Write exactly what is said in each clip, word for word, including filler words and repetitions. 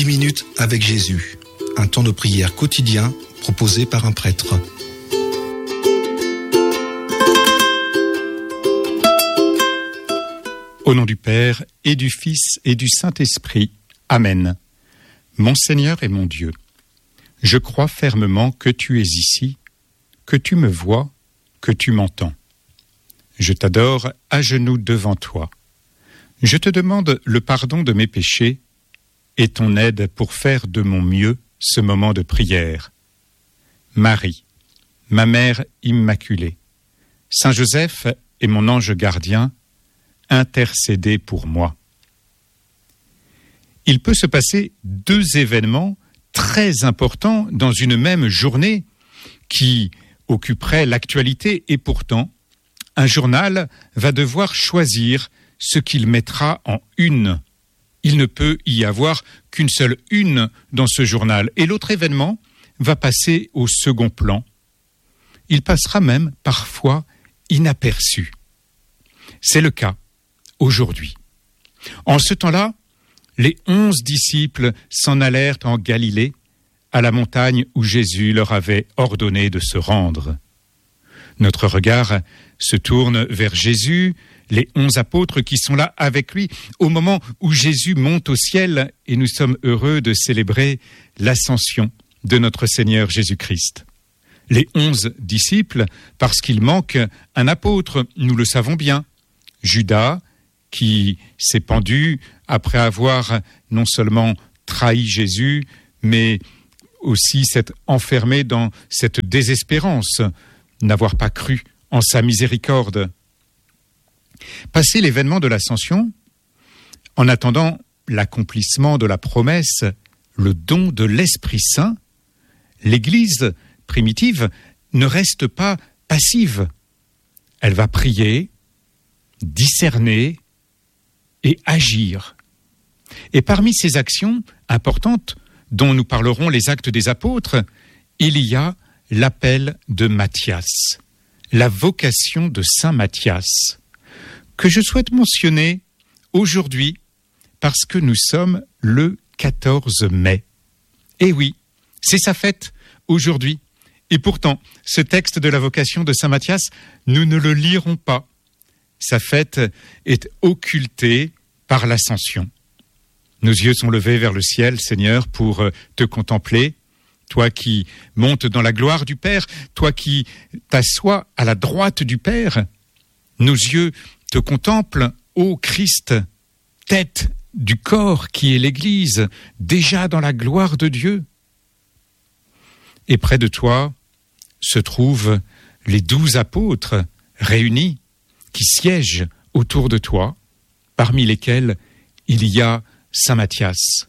dix minutes avec Jésus, un temps de prière quotidien proposé par un prêtre. Au nom du Père et du Fils et du Saint-Esprit. Amen. Mon Seigneur et mon Dieu, je crois fermement que tu es ici, que tu me vois, que tu m'entends. Je t'adore à genoux devant toi. Je te demande le pardon de mes péchés et ton aide pour faire de mon mieux ce moment de prière. Marie, ma mère immaculée, Saint Joseph et mon ange gardien, intercédez pour moi. Il peut se passer deux événements très importants dans une même journée qui occuperaient l'actualité et pourtant, un journal va devoir choisir ce qu'il mettra en une. Il ne peut y avoir qu'une seule une dans ce journal et l'autre événement va passer au second plan. Il passera même parfois inaperçu. C'est le cas aujourd'hui. En ce temps-là, les onze disciples s'en allèrent en Galilée, à la montagne où Jésus leur avait ordonné de se rendre. Notre regard se tourne vers Jésus, les onze apôtres qui sont là avec lui, au moment où Jésus monte au ciel et nous sommes heureux de célébrer l'ascension de notre Seigneur Jésus-Christ. Les onze disciples, parce qu'il manque un apôtre, nous le savons bien, Judas, qui s'est pendu après avoir non seulement trahi Jésus, mais aussi s'être enfermé dans cette désespérance, n'avoir pas cru en sa miséricorde. Passé l'événement de l'Ascension, en attendant l'accomplissement de la promesse, le don de l'Esprit Saint, l'Église primitive ne reste pas passive. Elle va prier, discerner et agir. Et parmi ces actions importantes, dont nous parlerons les actes des apôtres, il y a l'appel de Matthias, la vocation de Saint Matthias, que je souhaite mentionner aujourd'hui parce que nous sommes le quatorze mai. Et oui, c'est sa fête aujourd'hui. Et pourtant, ce texte de la vocation de Saint Matthias, nous ne le lirons pas. Sa fête est occultée par l'Ascension. Nos yeux sont levés vers le ciel, Seigneur, pour te contempler, toi qui montes dans la gloire du Père, toi qui t'assois à la droite du Père. Nos yeux te contemplent, ô Christ, tête du corps qui est l'Église, déjà dans la gloire de Dieu. Et près de toi se trouvent les douze apôtres réunis qui siègent autour de toi, parmi lesquels il y a Saint Matthias.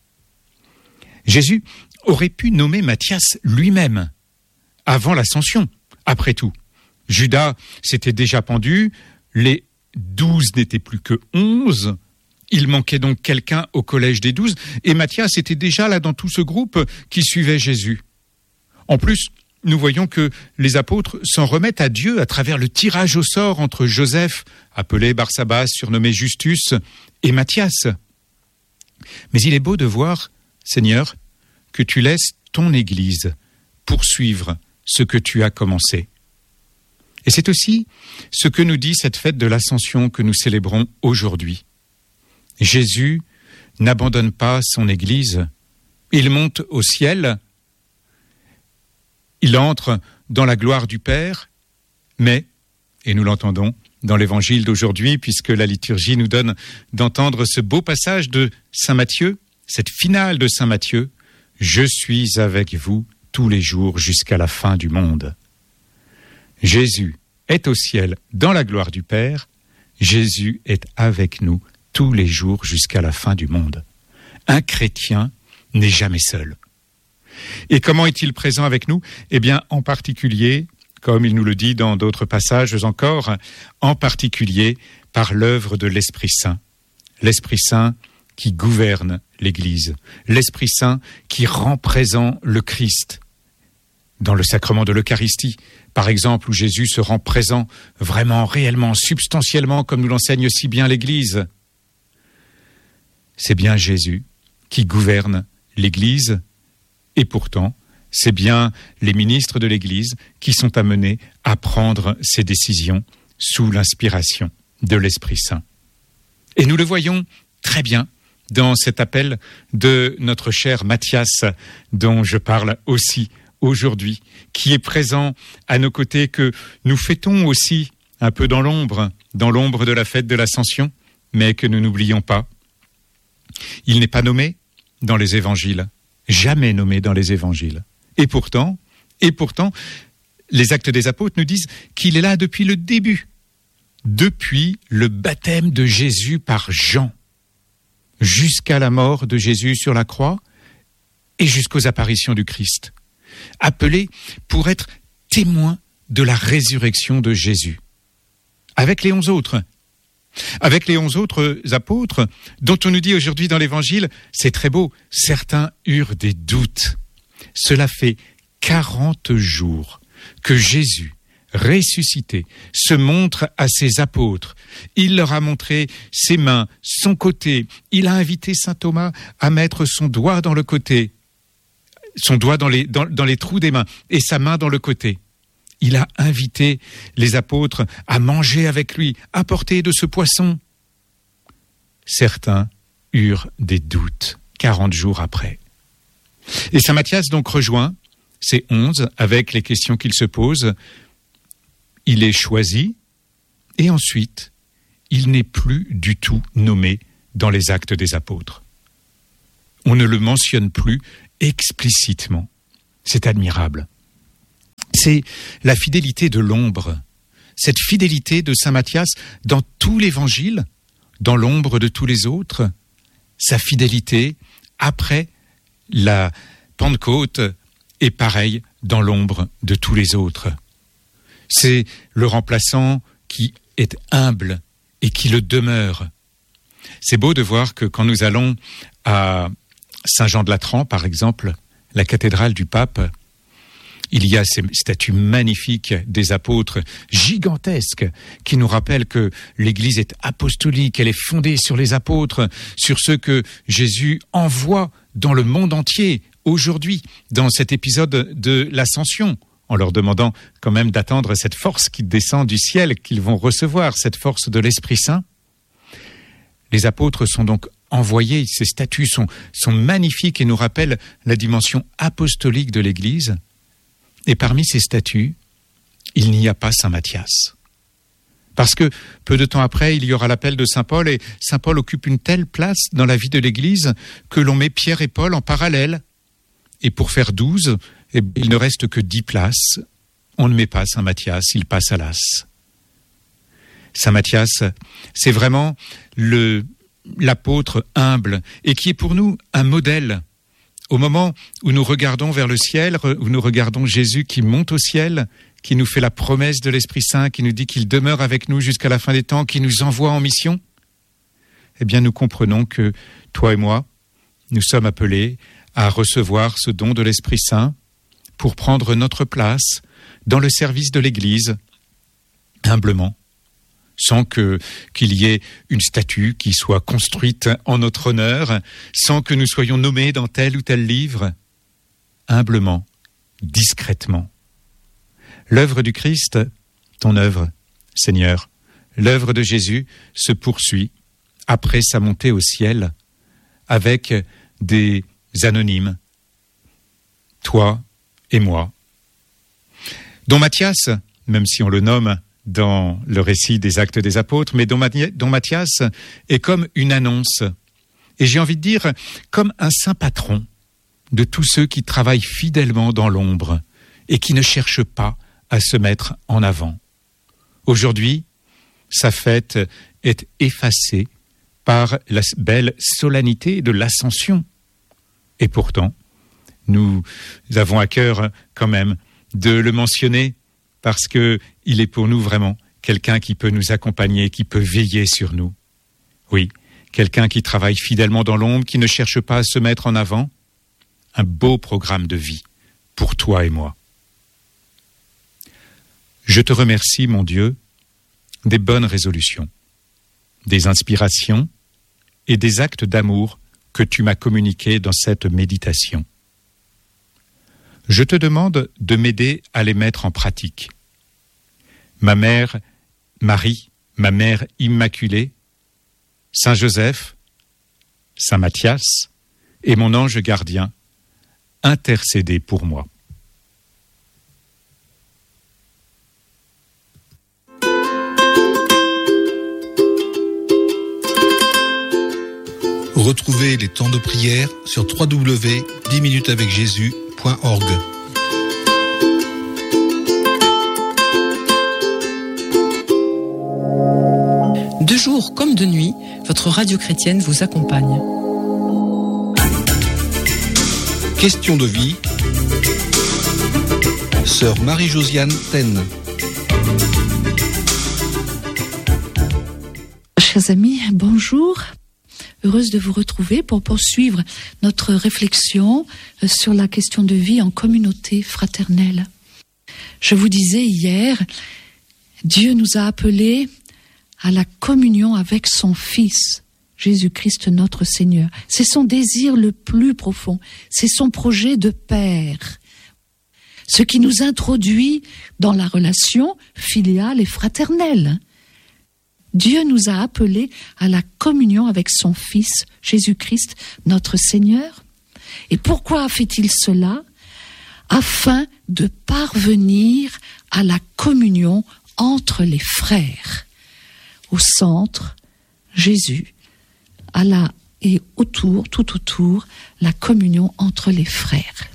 Jésus aurait pu nommer Matthias lui-même, avant l'Ascension, après tout. Judas s'était déjà pendu, les douze n'étaient plus que onze, il manquait donc quelqu'un au collège des douze, et Matthias était déjà là dans tout ce groupe qui suivait Jésus. En plus, nous voyons que les apôtres s'en remettent à Dieu à travers le tirage au sort entre Joseph, appelé Barsabas, surnommé Justus, et Matthias. Mais il est beau de voir, Seigneur, que tu laisses ton Église poursuivre ce que tu as commencé. Et c'est aussi ce que nous dit cette fête de l'Ascension que nous célébrons aujourd'hui. Jésus n'abandonne pas son Église. Il monte au ciel, il entre dans la gloire du Père, mais, et nous l'entendons dans l'évangile d'aujourd'hui, puisque la liturgie nous donne d'entendre ce beau passage de Saint Matthieu, cette finale de Saint Matthieu, « Je suis avec vous tous les jours jusqu'à la fin du monde ». Jésus est au ciel dans la gloire du Père, Jésus est avec nous tous les jours jusqu'à la fin du monde. Un chrétien n'est jamais seul. Et comment est-il présent avec nous ? Eh bien, en particulier, comme il nous le dit dans d'autres passages encore, en particulier par l'œuvre de l'Esprit Saint. L'Esprit Saint qui gouverne l'Église. L'Esprit Saint qui rend présent le Christ. Dans le sacrement de l'Eucharistie, par exemple, où Jésus se rend présent vraiment, réellement, substantiellement, comme nous l'enseigne si bien l'Église. C'est bien Jésus qui gouvernent l'Église, et pourtant, c'est bien les ministres de l'Église qui sont amenés à prendre ces décisions sous l'inspiration de l'Esprit Saint. Et nous le voyons très bien dans cet appel de notre cher Matthias, dont je parle aussi aujourd'hui, qui est présent à nos côtés, que nous fêtons aussi un peu dans l'ombre, dans l'ombre de la fête de l'Ascension, mais que nous n'oublions pas. Il n'est pas nommé dans les évangiles, jamais nommé dans les évangiles. Et pourtant, et pourtant, les Actes des Apôtres nous disent qu'il est là depuis le début, depuis le baptême de Jésus par Jean, jusqu'à la mort de Jésus sur la croix et jusqu'aux apparitions du Christ, appelé pour être témoin de la résurrection de Jésus, avec les onze autres. Avec les onze autres apôtres, dont on nous dit aujourd'hui dans l'Évangile, c'est très beau, certains eurent des doutes. Cela fait quarante jours que Jésus, ressuscité, se montre à ses apôtres. Il leur a montré ses mains, son côté. Il a invité saint Thomas à mettre son doigt dans le côté, son doigt dans les, dans, dans les trous des mains et sa main dans le côté. Il a invité les apôtres à manger avec lui, à porter de ce poisson. Certains eurent des doutes quarante jours après. Et saint Matthias donc rejoint ces onze avec les questions qu'il se pose. Il est choisi et ensuite, il n'est plus du tout nommé dans les Actes des Apôtres. On ne le mentionne plus explicitement. C'est admirable. C'est la fidélité de l'ombre, cette fidélité de saint Matthias dans tout l'Évangile, dans l'ombre de tous les autres, sa fidélité après la Pentecôte est pareille dans l'ombre de tous les autres. C'est le remplaçant qui est humble et qui le demeure. C'est beau de voir que quand nous allons à Saint-Jean-de-Latran, par exemple, la cathédrale du pape, il y a ces statues magnifiques des apôtres, gigantesques, qui nous rappellent que l'Église est apostolique, elle est fondée sur les apôtres, sur ceux que Jésus envoie dans le monde entier, aujourd'hui, dans cet épisode de l'Ascension, en leur demandant quand même d'attendre cette force qui descend du ciel, qu'ils vont recevoir, cette force de l'Esprit Saint. Les apôtres sont donc envoyés, ces statues sont, sont magnifiques et nous rappellent la dimension apostolique de l'Église. Et parmi ces statues, il n'y a pas saint Matthias. Parce que peu de temps après, il y aura l'appel de saint Paul, et saint Paul occupe une telle place dans la vie de l'Église que l'on met Pierre et Paul en parallèle. Et pour faire douze, eh, il ne reste que dix places. On ne met pas saint Matthias, il passe à l'as. Saint Matthias, c'est vraiment le, l'apôtre humble et qui est pour nous un modèle. Au moment où nous regardons vers le ciel, où nous regardons Jésus qui monte au ciel, qui nous fait la promesse de l'Esprit Saint, qui nous dit qu'il demeure avec nous jusqu'à la fin des temps, qui nous envoie en mission, eh bien nous comprenons que toi et moi, nous sommes appelés à recevoir ce don de l'Esprit Saint pour prendre notre place dans le service de l'Église, humblement, sans que, qu'il y ait une statue qui soit construite en notre honneur, sans que nous soyons nommés dans tel ou tel livre, humblement, discrètement. L'œuvre du Christ, ton œuvre, Seigneur, l'œuvre de Jésus se poursuit après sa montée au ciel avec des anonymes, toi et moi, dont Matthias, même si on le nomme dans le récit des Actes des Apôtres, mais dont, dont Matthias est comme une annonce, et j'ai envie de dire comme un saint patron de tous ceux qui travaillent fidèlement dans l'ombre et qui ne cherchent pas à se mettre en avant. Aujourd'hui, sa fête est effacée par la belle solennité de l'Ascension. Et pourtant, nous avons à cœur quand même de le mentionner parce qu'il est pour nous vraiment quelqu'un qui peut nous accompagner, qui peut veiller sur nous. Oui, quelqu'un qui travaille fidèlement dans l'ombre, qui ne cherche pas à se mettre en avant. Un beau programme de vie pour toi et moi. Je te remercie, mon Dieu, des bonnes résolutions, des inspirations et des actes d'amour que tu m'as communiquées dans cette méditation. Je te demande de m'aider à les mettre en pratique. Ma mère Marie, ma mère immaculée, Saint Joseph, Saint Matthias et mon ange gardien, intercédez pour moi. Retrouvez les temps de prière sur w w w point dix minutes avec jésus point org. De jour comme de nuit, votre radio chrétienne vous accompagne. Question de vie. Sœur Marie-Josiane Taine. Chers amis, bonjour. Heureuse de vous retrouver pour poursuivre notre réflexion sur la question de vie en communauté fraternelle. Je vous disais hier, Dieu nous a appelés à la communion avec son Fils, Jésus-Christ notre Seigneur. C'est son désir le plus profond, c'est son projet de Père, ce qui nous introduit dans la relation filiale et fraternelle. Dieu nous a appelés à la communion avec son Fils, Jésus-Christ, notre Seigneur. Et pourquoi fait-il cela ? Afin de parvenir à la communion entre les frères. Au centre, Jésus, à la, et autour, tout autour, la communion entre les frères.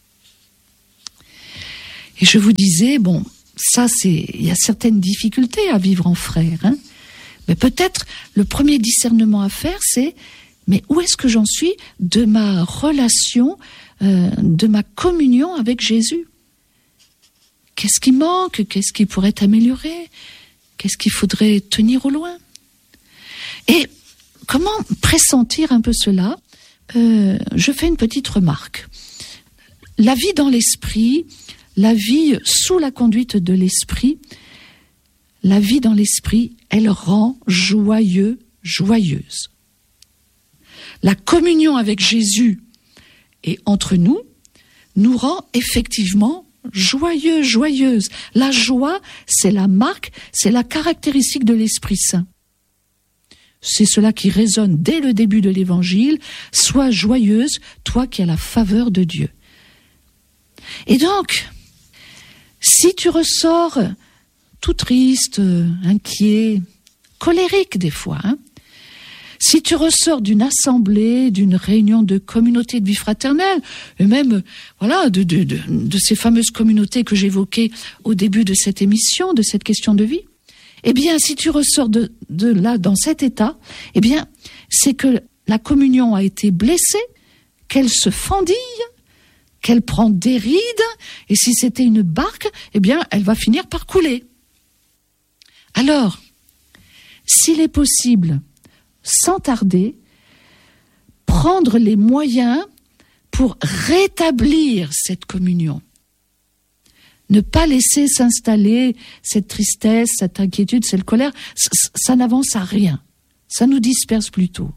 Et je vous disais, bon, ça c'est, il y a certaines difficultés à vivre en frères, hein. Mais peut-être le premier discernement à faire, c'est mais où est-ce que j'en suis de ma relation, euh, de ma communion avec Jésus ? Qu'est-ce qui manque ? Qu'est-ce qui pourrait améliorer ? Qu'est-ce qu'il faudrait tenir au loin ? Et comment pressentir un peu cela ? euh, Je fais une petite remarque. La vie dans l'esprit, la vie sous la conduite de l'esprit, la vie dans l'esprit, elle rend joyeux, joyeuse. La communion avec Jésus et entre nous nous rend effectivement joyeux, joyeuse. La joie, c'est la marque, c'est la caractéristique de l'Esprit Saint. C'est cela qui résonne dès le début de l'Évangile. Sois joyeuse, toi qui as la faveur de Dieu. Et donc, si tu ressors tout triste, inquiet, colérique des fois, hein, si tu ressors d'une assemblée, d'une réunion de communauté de vie fraternelle, et même voilà de, de, de, de ces fameuses communautés que j'évoquais au début de cette émission, de cette question de vie, eh bien, si tu ressors de, de là, dans cet état, eh bien, c'est que la communion a été blessée, qu'elle se fendille, qu'elle prend des rides, et si c'était une barque, eh bien, elle va finir par couler. Alors, s'il est possible, sans tarder, prendre les moyens pour rétablir cette communion. Ne pas laisser s'installer cette tristesse, cette inquiétude, cette colère, ça, ça n'avance à rien. Ça nous disperse plutôt.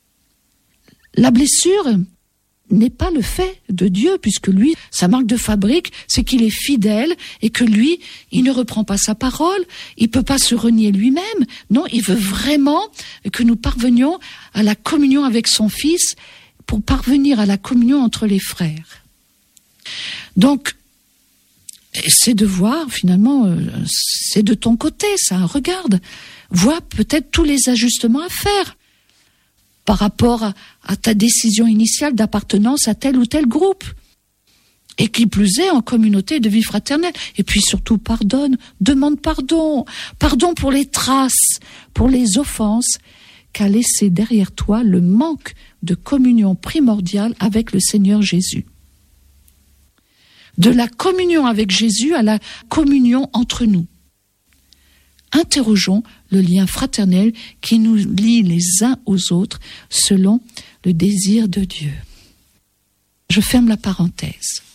La blessure n'est pas le fait de Dieu, puisque lui, sa marque de fabrique, c'est qu'il est fidèle et que lui, il ne reprend pas sa parole, il peut pas se renier lui-même. Non, il veut vraiment que nous parvenions à la communion avec son Fils pour parvenir à la communion entre les frères. Donc, c'est de voir, finalement, c'est de ton côté, ça, regarde, vois peut-être tous les ajustements à faire par rapport à, à ta décision initiale d'appartenance à tel ou tel groupe. Et qui plus est, en communauté de vie fraternelle. Et puis surtout, pardonne, demande pardon. Pardon pour les traces, pour les offenses qu'a laissé derrière toi le manque de communion primordiale avec le Seigneur Jésus. De la communion avec Jésus à la communion entre nous. Interrogeons le lien fraternel qui nous lie les uns aux autres selon le désir de Dieu. Je ferme la parenthèse.